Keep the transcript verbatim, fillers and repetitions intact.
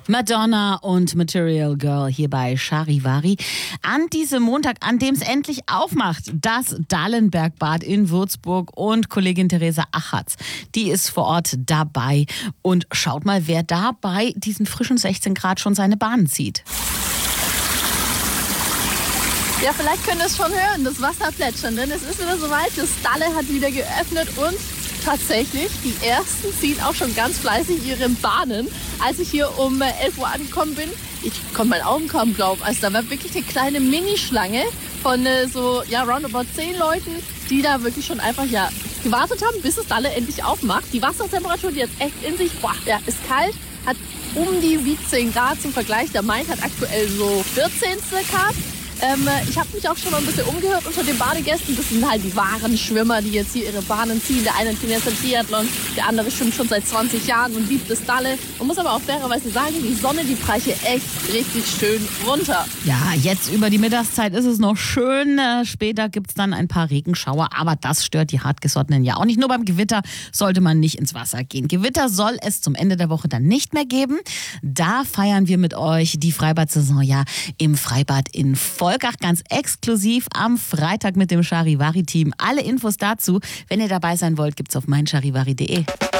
Madonna und Material Girl hier bei Charivari. An diesem Montag, an dem es endlich aufmacht, das Dallenbergbad in Würzburg, und Kollegin Theresa Achatz, die ist vor Ort dabei. Und schaut mal, wer da bei diesen frischen sechzehn Grad schon seine Bahnen zieht. Ja, vielleicht könnt ihr es schon hören, das Wasser plätschern, denn es ist wieder soweit, das Dalle hat wieder geöffnet und tatsächlich, die Ersten ziehen auch schon ganz fleißig ihre Bahnen. Als ich hier um elf Uhr angekommen bin, ich konnte meinen Augen kaum glauben, also da war wirklich eine kleine Minischlange von äh, so, ja, roundabout zehn Leuten, die da wirklich schon einfach, ja, gewartet haben, bis das Dalle endlich aufmacht. Die Wassertemperatur, die jetzt echt in sich, boah, ja, ist kalt, hat um die siebzehn Grad zum Vergleich. Der Main hat aktuell so vierzehn circa. Ähm, ich habe mich auch schon mal ein bisschen umgehört unter den Badegästen. Das sind halt die wahren Schwimmer, die jetzt hier ihre Bahnen ziehen. Der eine trainiert im Triathlon, der andere schwimmt schon seit zwanzig Jahren und liebt das Dalle. Man muss aber auch fairerweise sagen, die Sonne, die breicht hier echt richtig schön runter. Ja, jetzt über die Mittagszeit ist es noch schön. Äh, später gibt es dann ein paar Regenschauer, aber das stört die Hartgesottenen ja auch nicht. Nur beim Gewitter sollte man nicht ins Wasser gehen. Gewitter soll es zum Ende der Woche dann nicht mehr geben. Da feiern wir mit euch die Freibad-Saison ja im Freibad in Volkach, ganz exklusiv am Freitag mit dem Charivari-Team. Alle Infos dazu, wenn ihr dabei sein wollt, gibt's auf mein charivari punkt de.